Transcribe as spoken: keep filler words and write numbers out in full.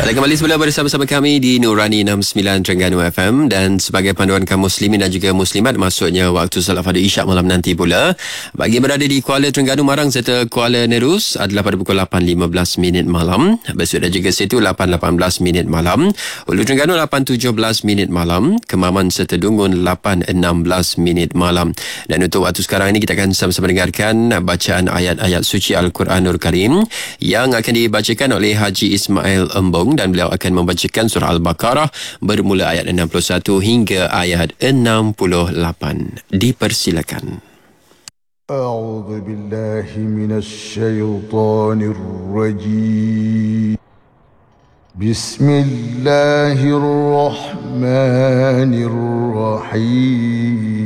Dan kembali semula bersama-sama kami di Nurani enam puluh sembilan Terengganu F M, dan sebagai panduan kaum muslimin dan juga muslimat, maksudnya waktu salat fardu isyak malam nanti pula bagi berada di Kuala Terengganu Marang serta Kuala Nerus adalah pada pukul lapan lima belas minit malam, Besut dan juga Situ lapan lapan belas minit malam, Hulu Terengganu lapan tujuh belas minit malam, Kemaman serta Dungun lapan enam belas minit malam. Dan untuk waktu sekarang ini kita akan sama-sama dengarkan bacaan ayat-ayat suci Al-Quranul Karim yang akan dibacakan oleh Haji Ismail Embong, dan beliau akan membacakan surah Al-Baqarah bermula ayat enam puluh satu hingga ayat enam puluh lapan. Dipersilakan. A'udzu billahi minasyaitonir rajim. Bismillahirrahmanirrahim.